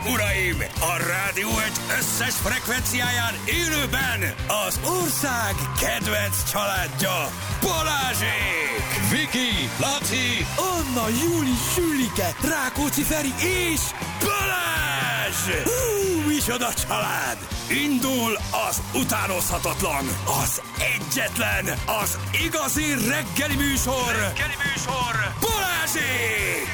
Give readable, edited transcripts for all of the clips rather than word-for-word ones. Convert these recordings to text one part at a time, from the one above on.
uraim! A Rádió Egy összes frekvenciáján élőben az ország kedvenc családja Balázsék! Viki, Laci, Anna, Júli, Sülike, Rákóczi Feri és Balázs! Micsoda család! Indul az utánozhatatlan, az egyetlen, az igazi reggeli műsor Balázsék!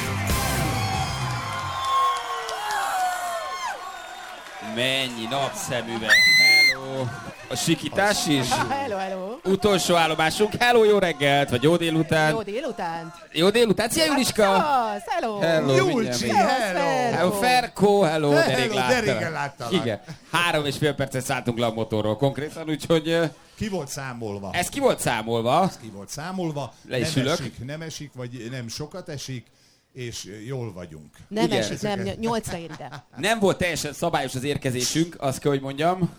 Mennyi napszemüveg! Hello! A sikítás is? Hello, hello! Utolsó állomásunk. Hello, jó reggelt! Vagy jó délután? Jó délután! Jó délután! Szia, Juliska! Hello! Hello! Julcsi, hello! Hello, Ferko! Hello, de rég de régen láttalak. Igen. 3,5 percet szálltunk le a motorról konkrétan, úgyhogy... Ki volt számolva? Ez ki volt számolva? Ki volt számolva. Le is ülök. Nem esik, vagy nem sokat esik, és jól vagyunk. Nem Igen. esik, nem, 8-ra ér ide. Nem volt teljesen szabályos az érkezésünk, azt kell, hogy mondjam.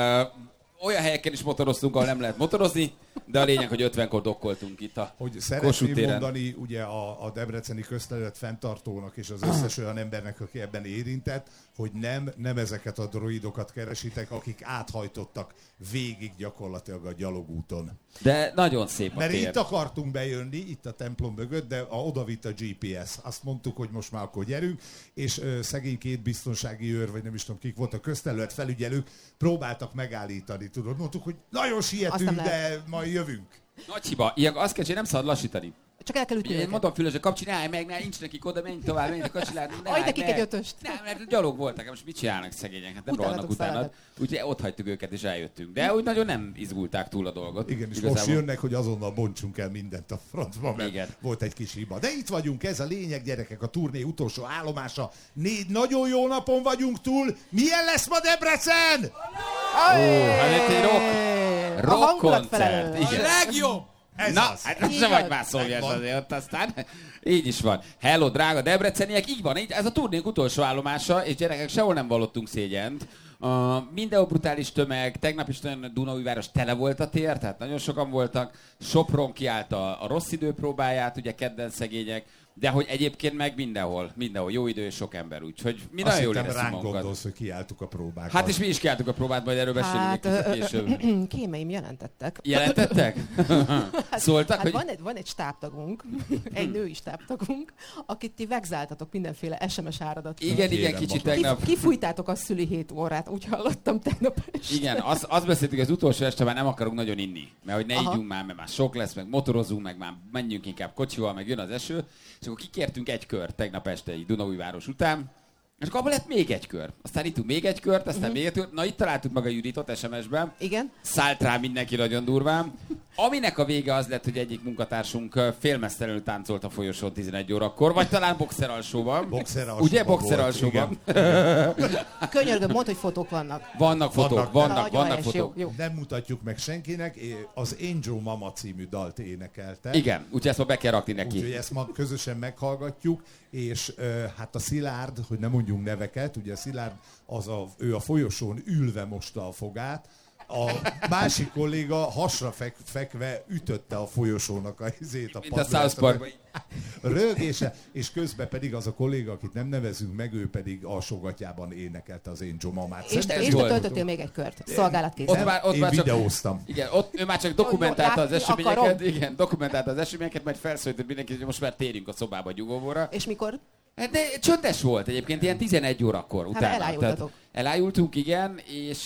Olyan helyeken is motoroztunk, ahol nem lehet motorozni, de a lényeg, hogy 50-kor dokkoltunk itt a Hogy Kossuth szeretném téren. mondani ugye a debreceni közterület fenntartónak és az összes olyan embernek, aki ebben érintett, hogy nem ezeket a droidokat keresitek, akik áthajtottak végig gyakorlatilag a gyalogúton. De nagyon szép a Mert tér. itt akartunk bejönni, itt a templom mögött, de odavitt a GPS. Azt mondtuk, hogy most már akkor gyerünk, és szegény két biztonsági őr, vagy nem is tudom kik volt, a közterület felügyelők próbáltak megállítani, tudod. Mondtuk, hogy nagyon sietünk, de majd jövünk. Nagy hiba. Ilyen azt kell, hogy nem szabad lassítani. Csak el kell ütni Én őket. mondom Fülösre, kapcsinálj meg, ne, nincs nekik oda, menj tovább, menj a kacsilárni. Adj nekik egy ötöst. Nem, mert gyalog voltak, most mit csinálnak szegények? Hát nem Utánatok rohannak utána. szaladnak. Úgyhogy ott hagytuk őket és eljöttünk. De úgy nagyon nem izgulták túl a dolgot. Igen, és igazából. most jönnek, hogy azonnal bontsunk el mindent a frontba, mert Igen. volt egy kis hiba. De itt vagyunk, ez a lényeg, gyerekek, a turné utolsó állomása. 4 nagyon jó napon vagyunk túl. Milyen lesz ma Debrecen? Hát itt egy rock hangulatfelelő. koncert. Igen. Legjobb! Ez Na, az. hát Így nem van. vagy már szovjet Megvan. azért, ott aztán így is van. Hello, drága debreceniek, így van, így, ez a turnénk utolsó állomása, és gyerekek, sehol nem vallottunk szégyent. Mindenhol brutális tömeg, tegnap is nagyon Dunaújváros tele volt a tér, tehát nagyon sokan voltak. Sopron kiállt a rossz idő próbáját, ugye kedden szegények, de hogy egyébként meg mindenhol jó idő és sok ember, úgyhogy mi Azt nagyon jól hittem, éreztünk ránk magunkat. gondolsz, hogy kiálltuk a próbákat. Hát és mi is kiálltuk a próbát, majd erről beszélünk egy kicsit később. Kémeim jelentettek. Jelentettek? Szóltak, Hát hogy... van egy stábtagunk, egy női stábtagunk, akit ti vegzáltatok mindenféle SMS áradat. Igen, Kérem, kicsit most. tegnap. Kifújtátok a szüli 7 órát, úgy hallottam tegnap este. Igen, azt beszéltük, az utolsó este már nem akarunk nagyon inni. Mert hogy ne Aha. ígyunk már, mert már sok lesz, meg motorozunk, meg már menjünk inkább kocsival, meg jön az eső. És akkor kikértünk egy kört tegnap este így Dunaújváros után. És akkor abban lett még egy kör. Aztán ittunk még egy kört, aztán még egy kört. Na itt találtuk meg a Juditot SMS-ben. Igen? Szállt rá mindenki nagyon durván. Aminek a vége az lett, hogy egyik munkatársunk félmeztelenül táncolt a folyosón 11 órakor, vagy talán boxer alsóban. Boxer alsóban Ugye boxer volt, alsóban? Könyörgöm, mondd, hogy fotók vannak. Vannak fotók, vannak Nagyon helyes, fotók. Jó. Nem mutatjuk meg senkinek, az Angel Mama című dalt énekelte. Igen, úgyhogy ezt ma be kell rakni neki. Úgyhogy ezt ma közösen meghallgatjuk, és hát a Szilárd, hogy nem mondjunk neveket, ugye a Szilárd, ő a folyosón ülve mosta a fogát, a másik kolléga hasra fekve ütötte a folyosónak a izét, a Mint a South Parkban. rögése, és közben pedig az a kolléga, akit nem nevezünk meg, ő pedig alsógatjában énekelte az Angel Mamát. És Szerintem te volt. töltöttél még egy kört. Szolgálatkészlet. én már csak, videóztam. igen, ott ő már csak dokumentálta az Látni eseményeket, akarom. igen, dokumentálta az eseményeket, majd felszólított mindenkit, hogy most már térjünk a szobába nyugovóra. És mikor? De csöndes volt egyébként, ilyen 11 órakor utána. elájultatok. Tehát elájultunk, igen,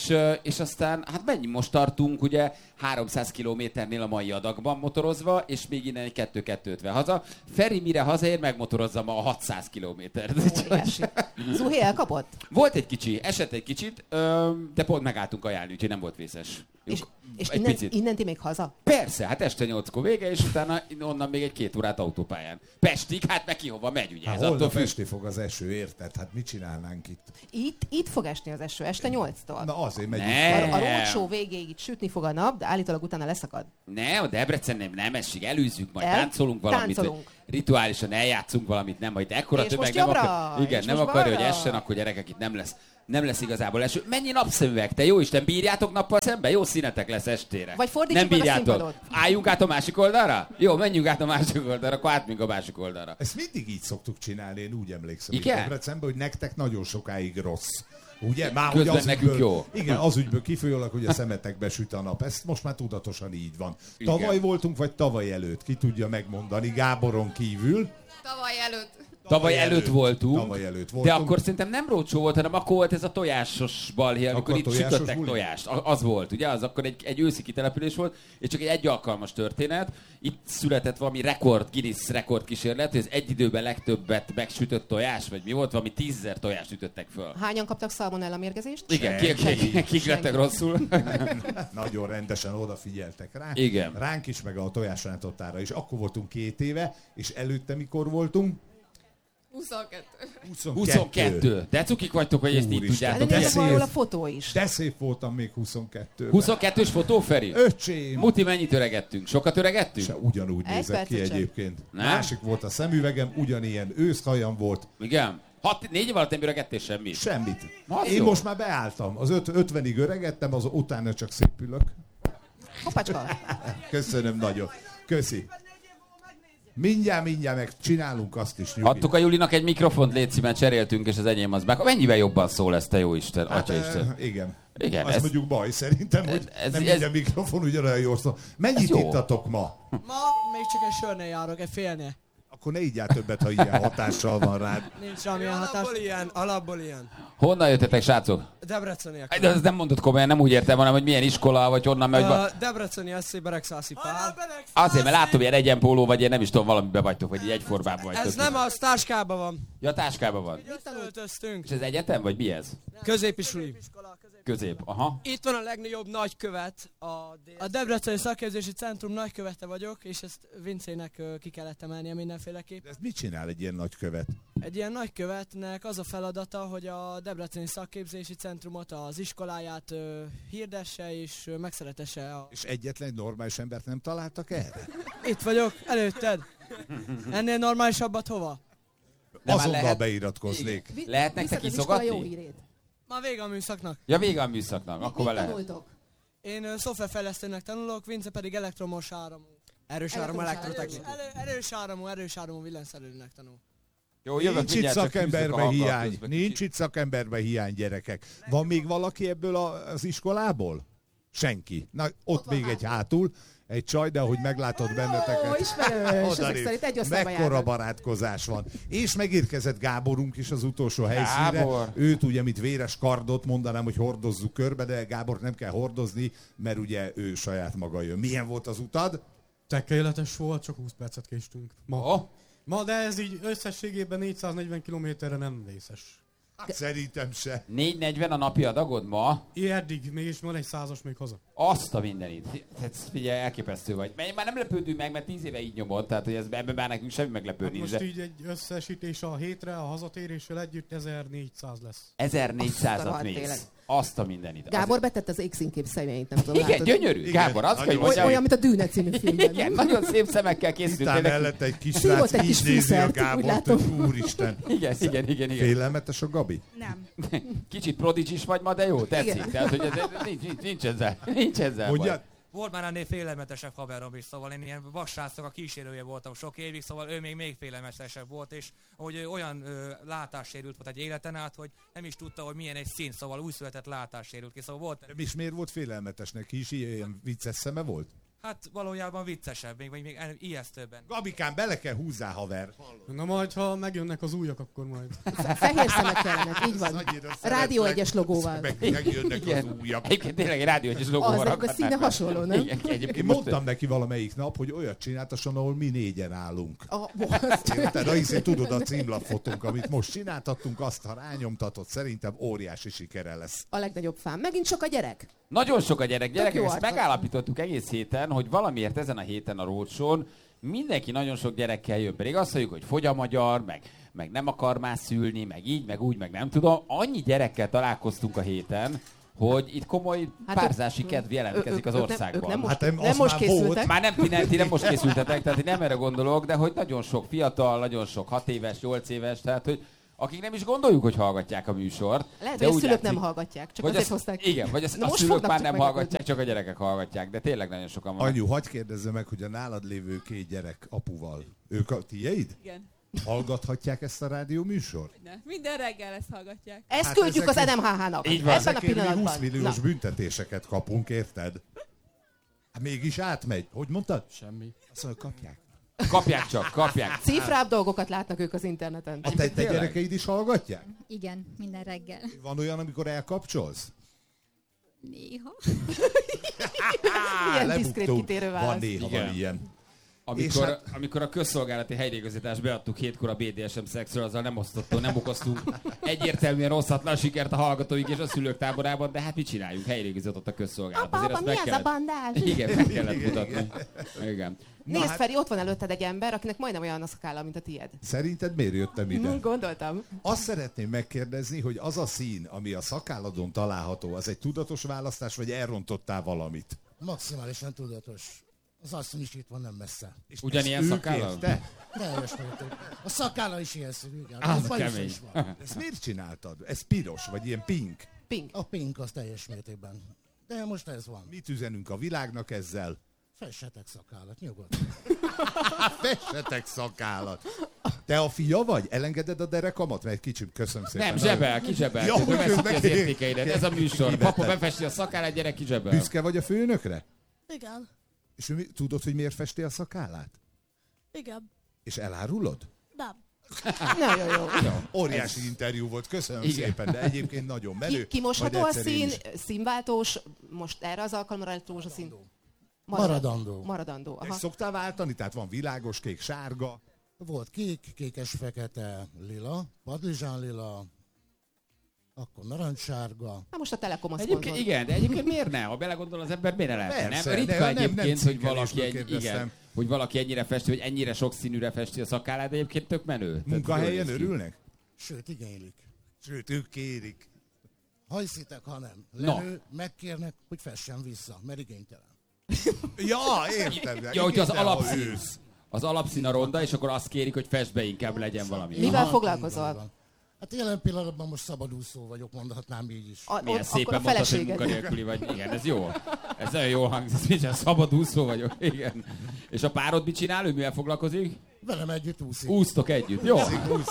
és aztán, hát mennyi most tartunk, ugye 300 kilométernél a mai adagban motorozva, és még innen egy 2-2-50 haza. Feri mire hazaér, megmotorozza ma a 600 kilométert. Óriási. Zuhé elkapott? Volt egy kicsi, esett egy kicsit, de pont megálltunk ajánlni, úgyhogy nem volt vészes. És Egy picit. innen ti még haza? Persze, hát este 8-kor vége, és utána onnan még egy 2 órát autópályán. Pestig, hát meg ki hova megy, ugye? Hát Ez attól holnap függ. esté fog az eső, érted? Hát mit csinálnánk itt? Itt fog esni az eső, este 8-tól. Na azért megyünk. Ne. A roadshow végéig itt sütni fog a nap, de állítólag utána leszakad. Ne, a Debrecen nem esik, előzzük majd, táncolunk valamit. Táncolunk. rituálisan eljátszunk valamit, nem, hogy ekkora És tömeg most nem jobbra, igen, és nem most akarja, hogy balra. essen, akkor gyerekek itt nem lesz igazából eső. Mennyi napszemüveg, te jó Isten, bírjátok nappal szemben? Jó színetek lesz estére. Vagy fordítsuk nem meg a bírjátok. színpadot. Álljunk át a másik oldalra? Jó, menjünk át a másik oldalra, akkor átmegyünk a másik oldalra. Ezt mindig így szoktuk csinálni, én úgy emlékszem. Igen? Itt Debrecenben, hogy nektek nagyon sokáig rossz. Ugye? Már Közben hogy az nekünk ügyből, jó. Igen, az ügyből kifolyólag, hogy a szemetekbe süt a nap. Ezt most már tudatosan így van. Igen. Tavaly voltunk, vagy tavaly előtt? Ki tudja megmondani, Gáboron kívül. Tavaly előtt voltunk, Tavaly előtt de voltunk. akkor szerintem nem rócsó volt, hanem akkor volt ez a tojásos balhé, amikor Akkor itt tojásos sütöttek buli? tojást. Az volt, ugye? Az akkor egy őszi kitelepülés volt, és csak egy alkalmas történet. Itt született valami Guinness rekord kísérlet, hogy az egy időben legtöbbet megsütött tojás, vagy mi volt, valami 10 000 tojást ütöttek föl. Hányan kaptak szalmonella mérgezést? Igen, Senki. kik lettek rosszul. Nagyon rendesen odafigyeltek rá. Igen. Ránk is, meg a tojásrántottára is. Akkor voltunk 2 éve, és előtte mikor voltunk? 22. De cukik vagytok, hogy ezt így Úristen. tudjátok. De De nézd, van szép. róla fotó is. De szép voltam még 22-ben. 22-s fotó, Feri? Öcsém! Muti, mennyit öregettünk? Sokat öregettünk? Se ugyanúgy Egy nézek ki percet sem. egyébként. Nem? Másik volt a szemüvegem, ugyanilyen őszhajam volt. Igen. 4 év alatt nem öregettél semmit? Semmit. Az Én jó. most már beálltam. Az 50-ig öregettem, az utána csak szépülök. Hoppácska. Köszönöm nagyon. Köszi. Mindjárt meg csinálunk azt is. Nyugi. Adtuk a Julinak egy mikrofont, légy mert cseréltünk, és az enyém az meg. Mennyivel jobban szól ez, te jó Isten, Atya Isten. Igen. Igen, Az ez- mondjuk baj szerintem, hogy ez- nem ez- minden mikrofon ugyanolyan jól szól. Mennyit Ez jó. ittatok ma? Ma még csak egy sörnél járok, egy félnél. Akkor ne igyál többet, ha ilyen hatással van rád. Nincs semmilyen hatás. Alapból ilyen. Honnan jöttetek, srácok? Debreceniek. De ezt nem mondod komolyan, nem úgy értem, hanem hogy milyen iskola, vagy honnan megy. Debreceni SC Beregszászi Pál. Azért, mert látom, ilyen egyenpóló, vagy én nem is tudom, valamiben vagytok, vagy így egyformában vagytok. Ez nem az, táskában van. Ja, táskában van. Öltöztünk. És ez egyetem, vagy mi ez? Középisuli. Közép, aha. Itt van a legnagyobb nagykövet. A Debreceni Szakképzési Centrum nagykövete vagyok, és ezt Vincének ki kellett emelnie mindenféleképp. De ez mit csinál egy ilyen nagykövet? Egy ilyen nagykövetnek az a feladata, hogy a Debreceni Szakképzési Centrumot, az iskoláját hirdesse és megszeretesse. És egyetlen egy normális embert nem találtak erre? Itt vagyok, előtted. Ennél normálisabbat hova? De már Azonnal lehet- beiratkoznék. Lehet nektek Viszed az iskola jó iszogatni? hírét. Már vége a műszaknak. Ja, vége a műszaknak, akkor Mit lehet. tanultok? Én szoftverfejlesztőnek tanulok, Vince pedig elektromos áramú. Erős áram elektrotechnika. Erős áramú villanyszerelőnek tanul. Jó, jövök Nincs itt mindjárt, csak fűzzük a szakemberbe hanggal hiány. közben Nincs kicsit. itt szakemberbe hiány, gyerekek. Van még valaki ebből az iskolából? Senki. Na, ott még egy hátul. Egy csaj, de ahogy meglátod Ó, benneteket. ismerős. Ezek Odanéz. szerint egy osztályba Mekkora járnak. barátkozás van. És megérkezett Gáborunk is az utolsó helyszínre. Gábor. Őt ugye, mint véres kardot mondanám, hogy hordozzuk körbe, de Gábor nem kell hordozni, mert ugye ő saját maga jön. Milyen volt az utad? Tökéletes volt, csak 20 percet késtünk. Oh, Ma, de ez így összességében 440 kilométerre nem vészes. Hát szerintem se. 4:40 a napi adagod ma? Eddig még is van egy 100-as még haza. Azt a mindenit. Hát figyelj, elképesztő vagy. Már nem lepődünk meg, mert 10 éve így nyomod, tehát hogy ebben már nekünk semmi meglepő Hát nincs. most de így egy összesítés a hétre, a hazatéréssel együtt 1400 lesz. 1400-at Tényleg. mész. Azt a mindenit. Gábor betett az X-inkép személyét, nem tudom. Igen, látod? gyönyörű. Igen, Gábor, azt kell, hogy nagyon mondjam. Olyan, mint a Dűne című filmben. Igen, nem? nagyon szép szemekkel készült. Utána tényleg. mellett egy kis Szívott srác egy kis így nézi a fűszert, úgy Gábort, látom. hogy úristen. Igen. Félelmetes a Gabi? Nem. Kicsit prodigy vagy ma, de jó, tetszik. Igen. Tehát, hogy nincs ezzel baj. Mondja, Volt már ennél félelmetesebb haverom is, szóval én ilyen vassrácok a kísérője voltam sok évig, szóval ő még félelmetesebb volt, és hogy ő olyan látássérült volt egy életen át, hogy nem is tudta, hogy milyen egy szín, szóval újszületett látássérült ki, szóval volt, és miért volt félelmetes neki is? Ilyen vicces szeme volt? hát valójában viccesebb, még ijesztőbben. Gabikám, bele kell húzzá, haver. Na majd, ha megjönnek az újak, akkor majd. Fehér szemek kellenek, így van. Annyira Rádió szeretlek. 1-es logóval. Megjönnek az Igen. újak. Egyébként tényleg egy rádió egyes logóval Az, de rakhatnák színe be. hasonló, nem? Igen, egyébként Én most... mondtam neki valamelyik nap, hogy olyat csináltasson, ahol mi 4-en állunk. Azt. Érted? Na, hiszen tudod a címlapfotónk, amit most csináltattunk, azt ha rányomtatod, szerintem óriási sikere lesz. A legnagyobb fám. Megint sok a gyerek. Nagyon sok a gyerek. Gyerekek, jó ezt arcok. megállapítottuk egész héten, hogy valamiért ezen a héten a roadshown mindenki nagyon sok gyerekkel jön. Pedig azt mondjuk, hogy fogy a magyar, meg nem akar már szülni, meg így, meg úgy, meg nem tudom. Annyi gyerekkel találkoztunk a héten, hogy itt komoly párzási kedv jelentkezik az országban. Nem most készültek. Már ti nem most készültetek, tehát én nem erre gondolok, de hogy nagyon sok fiatal, nagyon sok 6 éves, 8 éves, tehát hogy akik nem is gondoljuk, hogy hallgatják a műsort. Lehet, hogy a szülők nem hallgatják, csak azért hozták. Igen, vagy a szülők már nem hallgatják, csak a gyerekek hallgatják, de tényleg nagyon sokan van. Anyu, hadd kérdezzem meg, hogy a nálad lévő 2 gyerek apuval, ők a tieid? Igen. Hallgathatják ezt a rádió műsort? Minden reggel ezt hallgatják. Ezt küldjük az NMHH-nak. Ebben a pillanatban. 20 milliós büntetéseket kapunk, érted? Hát mégis átmegy. Hogy mondtad? Semmi. Azt mondja, kapják. Kapják. Cifrább dolgokat látnak ők az interneten. A te gyerekeid is hallgatják? Igen, minden reggel. Van olyan, amikor elkapcsolsz? Néha. Milyen diszkrét kitérő válasz. Van néha, van ilyen. Amikor a közszolgálati helyreigazítást beadtuk 7-kor a BDSM szexről, azzal nem okoztunk egyértelműen rosszatlan sikert a hallgatóink és a szülők táborában, de hát mit csináljunk? Helyreigazított a közszolgálat. Apa, mi ez a bandás? Igen, meg kellett mutatni. Igen. Nézd, Feri, ott van előtted egy ember, akinek majdnem olyan a szakálla, mint a tied. Szerinted miért jöttem ide? Gondoltam. Azt szeretném megkérdezni, hogy az a szín, ami a szakálladon található, az egy tudatos választás, vagy elrontottál valamit? Maximálisan tudatos. Az asszony is itt van, nem messze. Ugyanilyen szakállal? Teljes mértékben. A szakálla is ilyen színű, igen. Az kemény. Ezt miért csináltad? Ez piros, vagy ilyen pink? A pink az teljes mértékben. De most ez van. Mit üzenünk a világnak ezzel? Fessetek szakállat, nyugodtan. Fessetek szakállat. Te a fia vagy? Elengeded a derekamat? Mert egy kicsit köszönöm szépen. Nem, zsebel, kizsebel. Ja, veszik az értékeidet. Ez a műsor. Papa befesti a szakállát, gyerek kizsebel. Büszke vagy a főnökre? Igen. És tudod, hogy miért festi a szakállát? Igen. És elárulod? Nem. Nagyon jó. Óriási interjú volt, köszönöm szépen, de egyébként nagyon menő. Kimosható a szín, színváltós, most erre az alkalomra lett rózsaszín? Maradandó. És szoktál váltani? Tehát van világos, kék, sárga? Volt kék, kékes, fekete, lila, padlizsán lila, akkor narancssárga. Na most a Telekom azt mondod. Igen, de egyébként miért ne? Ha belegondol az ember, miért ne lehetne? Nem? Ritka egyébként, hogy valaki ennyire festi, hogy ennyire sokszínűre festi a szakállát, de egyébként tök menő. Munkahelyen örülnek? Sőt, igénylik. Sőt, ők kérik. Ha hiszitek, ha nem. Lenő, megkérnek, hogy fessen vissza, mert igénytelen. Ja, értem. Ja, hogy az alapszín a ronda, és akkor azt kérik, hogy fest be, inkább legyen valami. Mivel foglalkozol? Hát jelen pillanatban most szabadúszó vagyok, mondhatnám így is. Milyen szépen mondtad, hogy munkanélküli vagy. Igen, ez jó. Ez nagyon jól hangzik, hogy szabadúszó vagyok. Igen. És a párod mit csinál? Ő mivel foglalkozik? Velem együtt úszik. Úsztok együtt. Jó.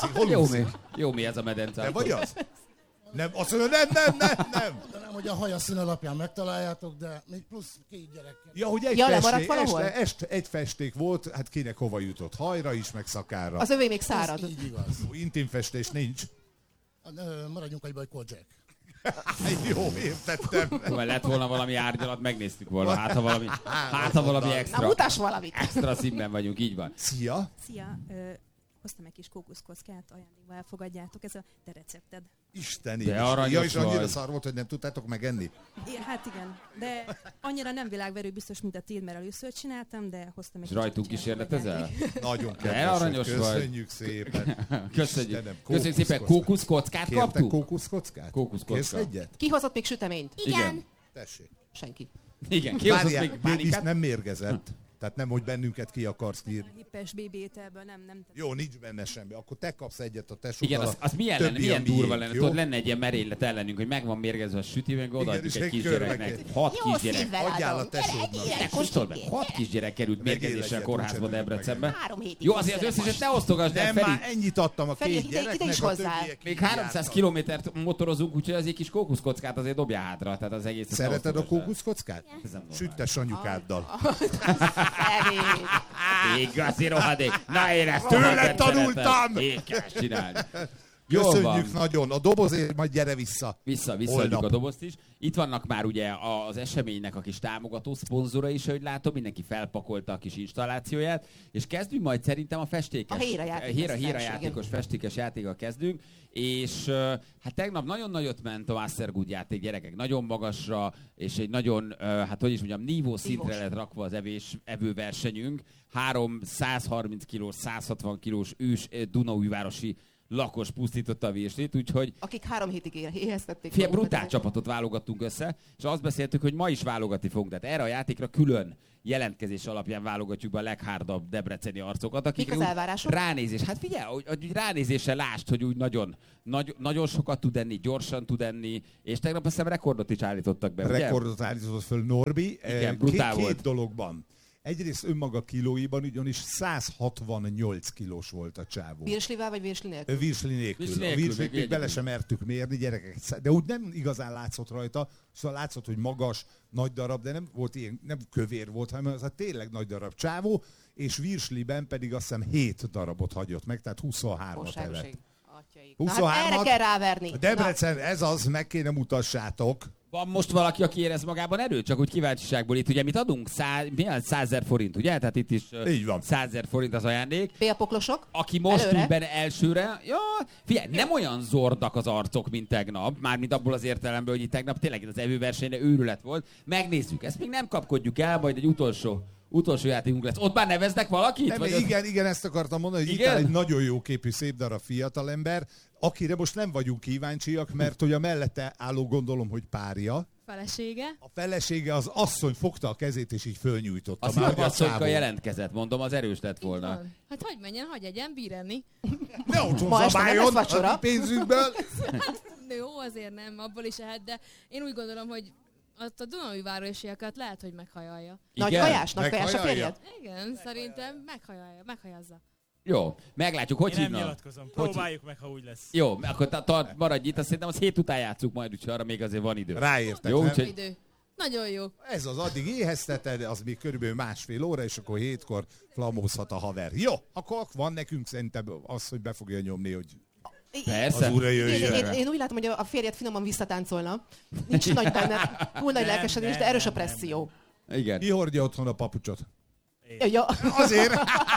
Jó mi ez a medence. De vagy az? Nem, azt mondja, nem. De nem, hogy a haja szín alapján megtaláljátok, de még plusz 2 gyerekkel. Ja, hogy egy festék volt, hát kinek hova jutott? Hajra is, meg szakára. Az övé még szárad. Ez így igaz. Intimfestés nincs. Maradjunk egyben, hogy Kojak. Jó, értettem. Lett volna valami árnyalat, megnéztük volna. Hát ha valami extra. Na, mutass valamit. Extra színben vagyunk, így van. Szia. Hoztam egy kis kókuszkockát, ajándékba elfogadjátok, ez a te recepted. Isteni. De aranyos ja, és annyira szar volt, hogy nem tudtátok megenni? Hát igen, de annyira nem világverő biztos, mint a tiéd, mert először csináltam, de hoztam egy és rajtunk kísérletezel? Nagyon kedves, köszönjük szépen. Köszönjük szépen, kókuszkockát kaptuk? Kértek kókuszkockát? Kókuszkocka. Ki hozott még süteményt? Igen. Tessék. Senki. Igen, ki hozott még pálinkát? Nem mérgezett. Tehát nem, hogy bennünket ki akarsz írni. A hippes BB-ételből nem. Jó, nincs benne semmi. Akkor te kapsz egyet a tesóddal. Igen, az milyen lenne, milyen durva lenne. Tudod, lenne egy ilyen merénylet ellenünk, hogy meg van mérgezve a süti, meg odaadjuk egy kisgyereknek. 6 kisgyerek. Adjál a tesódnak. Kóstold meg, 6 kisgyerek került mérgezéssel kórházba Debrecenbe. Jó, azért az összeset ne osztogasd el, Feri. Nem, már ennyit adtam a 2 gyereknek, a többiek. Még 300 kilométert motorozunk, úgyhogy az egy kis kókuszkockát azért dobjál hátra. Tehát az egész. Szereted a kókuszkockát? Süttes anyukáddal. Igazi rohadék. Na én ezt tőled tanultam! Így kell csinálni. Köszönjük nagyon. A dobozért majd gyere vissza. Visszaadjuk a dobozt is. Itt vannak már ugye az eseménynek a kis támogató szponzora is, ahogy látom, mindenki felpakolta a kis installációját, és kezdünk majd szerintem a festékes. A hérajátékos festékes játékkal kezdünk, és hát tegnap nagyon nagyot ment a Mastergood játék, gyerekek, nagyon magasra, és egy nagyon, hát hogy is mondjam, nívó szintre lett rakva az evőversenyünk. 3 130 kilós, 160 kilós ős Dunaújvárosi lakos pusztította a Virslit, úgyhogy... Akik 3 hétig éheztették. Fia, brutál csapatot válogattunk össze, és azt beszéltük, hogy ma is válogatni fogunk. Tehát erre a játékra külön jelentkezés alapján válogatjuk be a leghárdabb debreceni arcokat, akik mik az elvárások? Ránézés. Hát figyelj, hogy ránézéssel lásd, hogy úgy nagyon sokat tud enni, gyorsan tud enni, és tegnap azt hiszem rekordot is állítottak be. Rekordot állított föl Norbi. Igen, brutál volt. Két dologban. Egyrészt önmaga kilóiban ugyanis 168 kilós volt a csávó. Virslivel vagy virsli nélkül? Virsli nélkül. A virslit még bele sem mertük mérni, gyerekek. De úgy nem igazán látszott rajta. Szóval látszott, hogy magas, nagy darab, de nem volt ilyen, nem kövér volt, hanem az a tényleg nagy darab csávó, és virsliben pedig azt hiszem 7 darabot hagyott meg, tehát 23-at evett. 23-at? Hát erre kell ráverni. Debrecen, ez az, meg kéne mutassátok. Van most valaki, aki érez magában erőt? Csak úgy kíváncsiságból itt, ugye mit adunk? 100 000 forint, ugye? Tehát itt is 100 000 forint az ajándék. Félpoklosok. Aki most ül benne elsőre, figyelj, nem olyan zordak az arcok, mint tegnap, mármint abból az értelemből, hogy itt tegnap tényleg az evőversenyre őrület volt. Megnézzük, ezt még nem kapkodjuk el, majd egy utolsó játékunk lesz. Ott már neveznek valakit? Nem, vagy igen, ezt akartam mondani, hogy itt áll egy nagyon jó képű, szép darab fiatalember, akire most nem vagyunk kíváncsiak, mert hogy a mellette álló gondolom, hogy párja. Felesége. A felesége az asszony fogta a kezét és így fölnyújtotta. Azt már asszonyka jelentkezett, mondom, az erős lett volna. Hát hagyj menjen, hagyj egyen, bír enni. Ne otthon zabáljon a pénzünkből. Jó, azért nem, abból is ehet, de én úgy gondolom, hogy a Dunaújvárosiakat lehet, hogy meghajalja. Nagy kajás a férjed? Igen, szerintem meghajazza. Jó, meglátjuk, hogy hívnak. Én nem nyilatkozom, próbáljuk meg, ha úgy lesz. Jó, akkor maradj itt, azt szerintem az 7 után játszunk majd, úgyhogy arra még azért van idő. Ráértek, jó, nem? Úgyhogy... Idő. Nagyon jó. Ez az, addig éhezteted, az még körülbelül 1,5 óra, és akkor 7-kor flamózhat a haver. Jó, akkor van nekünk szerintem az, hogy be fogja nyomni, hogy persze. Az úra jöjjön. Én úgy látom, hogy a férjed finoman visszatáncolna. Nincs nagy benne, túl nagy lelkesedés, de erős a presszió. Igen. Ki hordja otthon a papucsot? Ja. Azért.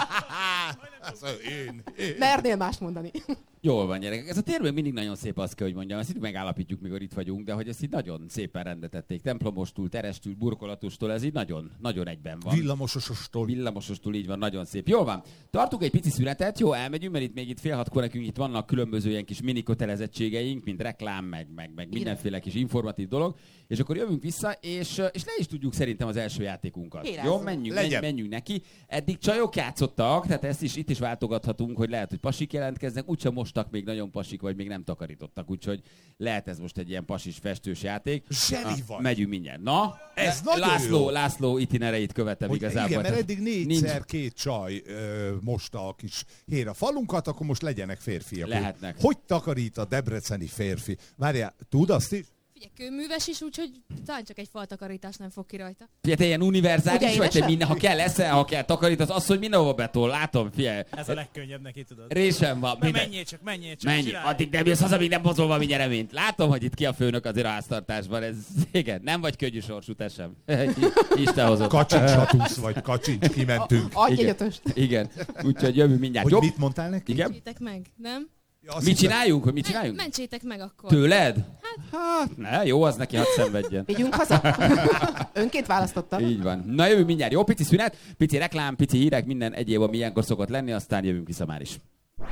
Én. Mernél mást mondani. Jól van, gyerekek. Ez a tér mindig nagyon szép, azt kell, hogy mondjam. Ezt itt megállapítjuk, mikor itt vagyunk, de hogy ezt így nagyon szépen rendetették. Templomostól, terestől, burkolatostól, ez így nagyon, nagyon egyben van. Villamosostól, így van, nagyon szép. Jól van. Tartunk egy pici szünetet, jó, elmegyünk, mert itt 5:30 nekünk itt vannak különböző ilyen kis mini kötelezettségeink, mint reklám, meg mindenféle kis informatív dolog, és akkor jövünk vissza, és le is tudjuk szerintem az első játékunkat. Jó, menjünk neki. Eddig csajok játszottak, tehát ezt is itt is váltogathatunk, hogy lehet, hogy pasik jelentkeznek, úgysem mostak még nagyon pasik, vagy még nem takarítottak, úgyhogy lehet ez most egy ilyen pasis festős játék. Zseni vagy. Megyünk mindjárt. Na, ez nagyon László itinereit követem hogy igazából. Igen, mert eddig négyszer 2 csaj mosta a kis hér a falunkat, akkor most legyenek férfiak. Lehetnek. Hogy takarít a debreceni férfi? Várjál, tud azt is? Kőműves is, úgyhogy talán csak egy faltakarítás nem fog ki rajta. Figyelj, te ilyen univerzális vagy, te minden, ha kell eszel, ha kell takarítasz, az, hogy mindenhova betol, látom, figyelj. Ez a legkönnyebb neki, tudod. Résem van. Menjél csak. Menj, addig nem jössz haza, még nem hozol valami nyereményt. Látom, hogy itt ki a főnök azért a háztartásban. Ez, igen, nem vagy könnyű sorsú, te sem. Isten hozott. Kacsincs vagy, kacsincs, kimentünk. Adj egy ötöst. Igen, úgyhogy jövünk mindjárt. Hogy mit mondtál neki? Igen? Mentsétek meg, nem? Ja, mit csináljunk? Hogy mit csináljunk? Mentsétek meg akkor. Tőled? Hát, ne, jó, az neki hadd szenvedjen. Vigyünk haza. Önként választotta. Így van. Na jövünk mindjárt. Jó, pici szünet, pici reklám, pici hírek, minden egyéb, ami ilyenkor szokott lenni, aztán jövünk vissza már is.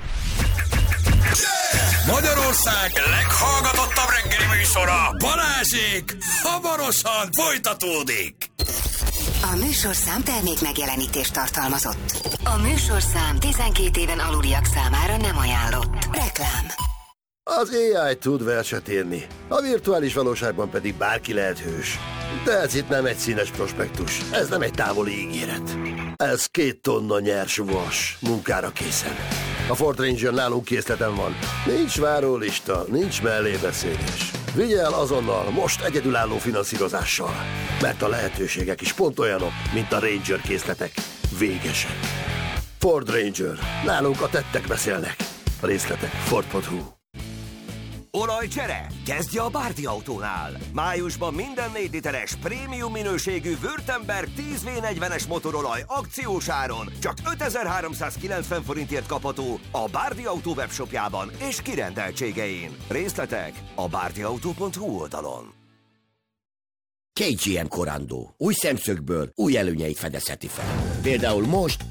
Magyarország leghallgatottabb reggeli műsora, Balázsék, hamarosan folytatódik. A műsorszám termék megjelenítést tartalmazott. A műsorszám 12 éven aluliak számára nem ajánlott. Reklám. Az AI tud verset írni, a virtuális valóságban pedig bárki lehet hős. De ez itt nem egy színes prospektus, ez nem egy távoli ígéret. Ez 2 tonna nyers vas, munkára készen. A Ford Ranger nálunk készleten van. Nincs várólista, nincs mellébeszélés. Vigye el azonnal, most egyedülálló finanszírozással. Mert a lehetőségek is pont olyanok, mint a Ranger készletek. Végesek. Ford Ranger. Nálunk a tettek beszélnek. A részletek Ford.hu. Olajcsere? Kezdje a Bárdi Autónál! Májusban minden 4 literes prémium minőségű Württemberg 10V40-es motorolaj akciós áron csak 5390 forintért kapható a Bárdi Autó webshopjában és kirendeltségein. Részletek a bárdiautó.hu oldalon. KGM Korandó. Új szemszögből új előnyeit fedezheti fel. Például most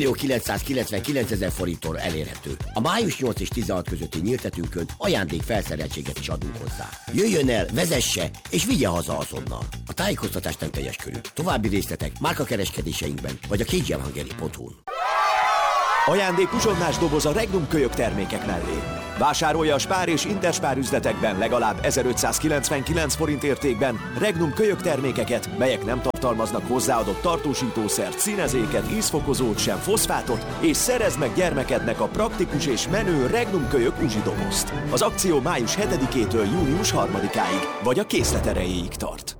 7.999.000 forinttól elérhető. A május 8 és 16 közötti nyíltetünkön ajándék felszereltséget is adunk hozzá. Jöjjön el, vezesse és vigye haza azonnal. A tájékoztatás nem teljes körű. További részletek márkakereskedéseinkben vagy a kgmhungary.hu-n. Ajándék uzsonnás doboz a Regnum kölyök termékek mellé. Vásárolja a Spár és Interspár üzletekben legalább 1599 forint értékben Regnum kölyök termékeket, melyek nem tartalmaznak hozzáadott tartósítószert, színezéket, ízfokozót sem, foszfátot, és szerezd meg gyermekednek a praktikus és menő Regnum kölyök uzsidobozt. Az akció május 7-től június 3-áig, vagy a készlet erejéig tart.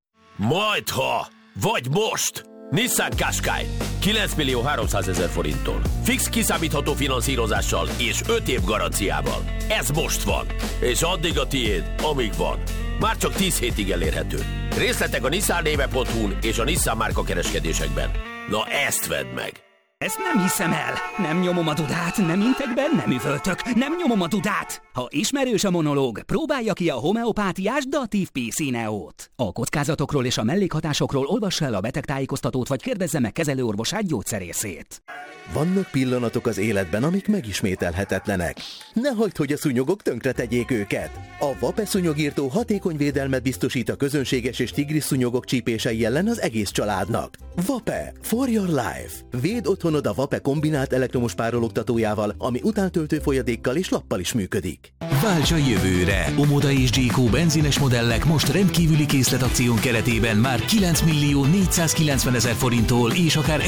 Majdha, vagy most! Nissan Qashqai 9.300.000 forinttól. Fix kiszámítható finanszírozással és 5 év garanciával. Ez most van. És addig a tiéd, amíg van. Már csak 10 hétig elérhető. Részletek a nissannéve.hu-n és a Nissan márka kereskedésekben. Na ezt vedd meg! Ezt nem hiszem el. Nem nyomom a dudát, nem intek be, nem üvöltök, nem nyomom a dudát. Ha ismerős a monológ, próbálja ki a homeopátiás Datív PC-Neót. A kockázatokról és a mellékhatásokról olvassa el a betegtájékoztatót, vagy kérdezze meg kezelőorvosát, gyógyszerészét. Vannak pillanatok az életben, amik megismételhetetlenek. Ne hagyd, hogy a szúnyogok tönkretegyék őket. A Vape szúnyogírtó hatékony védelmet biztosít a közönséges és tigris szúnyogok csípései ellen az egész családnak. Vape for your life. Védd otthonod a Vape kombinált elektromos párologtatójával, ami utántöltő folyadékkal és lappal is működik. Válts a jövőre! Omoda és G.Q. benzines modellek most rendkívüli készletakción keretében már 9.490.000 forinttól és akár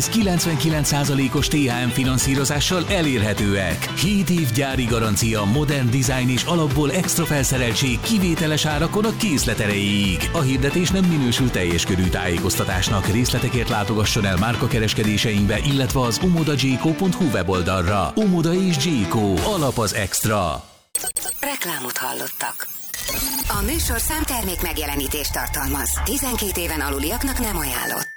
1,99%-os THM finanszírozással elérhetőek. 7 év gyári garancia, modern design és alapból extra felszereltség kivételes árakon a készlet erejéig. A hirdetés nem minősül teljes körű tájékoztatásnak. Részletekért látogasson el márkakereskedéseinkbe, illetve az omodagco.hu weboldalra. Omoda és G.Q. Alap az extra. Reklámot hallottak. A műsor számtermék megjelenítést tartalmaz. 12 éven aluliaknak nem ajánlott.